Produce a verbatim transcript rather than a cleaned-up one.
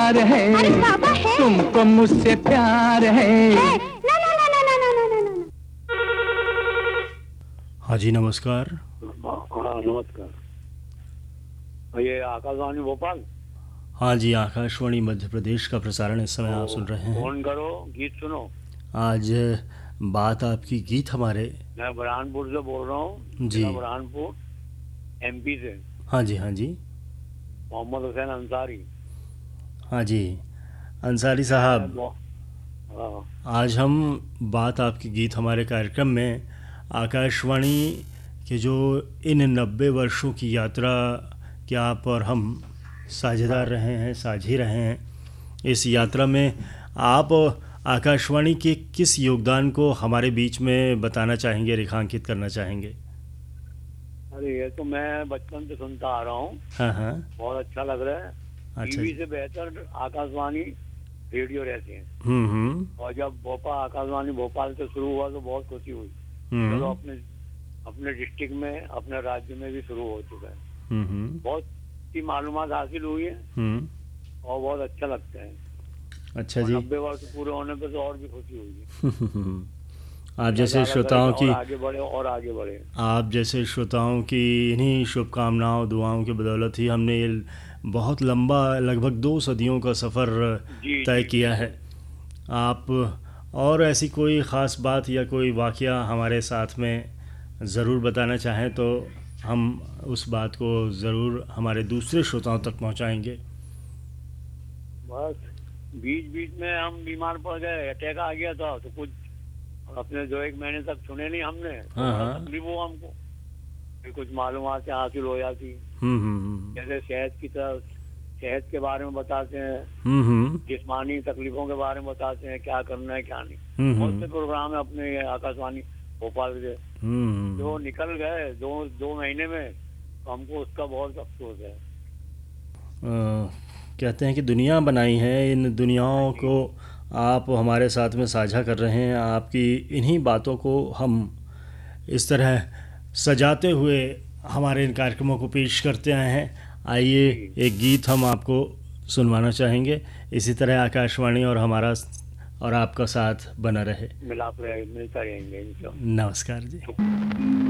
प्यार है, अरे बाबा है, तुमको मुझसे प्यार है। है। ना ना ना ना ना ना ना ना ना। हाँ जी नमस्कार। हाँ नमस्कार। ये आकाशवाणी भोपाल। हाँ जी आकाशवाणी मध्य प्रदेश का प्रसारण इस समय आप सुन रहे हैं। फोन करो, गीत सुनो। आज बात आपकी गीत हमारे। मैं बुरहानपुर से बोल रहा हूँ, जी। जिला बुरहानपुर, एमपी से। हाँ जी हाँ जी। मोहम्मद हुसैन अंसारी। हाँ जी अंसारी साहब, हाँ, आज हम बात आपकी गीत हमारे कार्यक्रम में आकाशवाणी के जो इन नब्बे वर्षों की यात्रा के आप और हम साझेदार रहे हैं, साझी रहे हैं, इस यात्रा में आप आकाशवाणी के किस योगदान को हमारे बीच में बताना चाहेंगे, रेखांकित करना चाहेंगे? अरे ये तो मैं बचपन से सुनता आ रहा हूँ। हाँ हाँ। बहुत अच्छा लग रहा है। अच्छा टीवी जी। से बेहतर आकाशवाणी रेडियो रहते हैं। हम्म हम्म और जब भोपाल आकाशवाणी भोपाल से शुरू हुआ तो बहुत खुशी हुई। हम्म चलो अपने अपने डिस्ट्रिक्ट में, अपने राज्य में भी शुरू हो चुका है। हम्म हम्म बहुत सी मालूमात हासिल हुई है हम्म। और बहुत अच्छा लगता है। अच्छा और जी। नब्बे वर्ष पूरे होने पे तो और भी खुशी हुई। आप जैसे नज़ारा श्रोताओं करें की और आगे बढ़े और आगे बढ़े। आप जैसे श्रोताओं की इन्हीं शुभकामनाओं, दुआओं की बदौलत ही हमने ये बहुत लंबा, लगभग दो सदियों का सफ़र जी तय जी किया है। आप और ऐसी कोई ख़ास बात या कोई वाक़या हमारे साथ में ज़रूर बताना चाहें तो हम उस बात को ज़रूर हमारे दूसरे श्रोताओं तक पहुंचाएंगे। बस बीच बीच में हम बीमार पड़ गए, अटैक आ गया था तो कुछ अपने दो एक महीने तक सुने नहीं हमने। तो हाँ, बड़ा हाँ। तकलीफ हुआ हमको। फिर कुछ मालूमात हासिल हो जाती, हम्म हम्म जैसे सेहत की तरफ, सेहत के बारे में बताते हैं, हम्म हम्म जिस्मानी तकलीफों के बारे में बताते हैं, क्या करना है क्या नहीं। हम्म बहुत हम्म से प्रोग्राम है अपने ये आकाशवाणी भोपाल से हम्म जो निकल गए दो दो महीने में, तो हमको उसका बहुत अफसोस है। अ, कहते हैं कि दुनिया बनाई है, इन दुनियाओं को आप हमारे साथ में साझा कर रहे हैं। आपकी इन्हीं बातों को हम इस तरह सजाते हुए हमारे इन कार्यक्रमों को पेश करते आए हैं। आइए एक गीत हम आपको सुनवाना चाहेंगे। इसी तरह आकाशवाणी और हमारा और आपका साथ बना रहे। मिलाप रहे, मिलता रहेंगे इंशाल्लाह। नमस्कार जी।